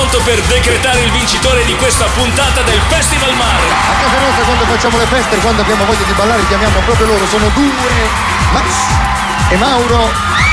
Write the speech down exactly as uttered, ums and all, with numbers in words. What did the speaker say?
pronto per decretare il vincitore di questa puntata del Festival Mar. A casa nostra quando facciamo le feste, quando abbiamo voglia di ballare chiamiamo proprio loro, sono due, Max e Mauro.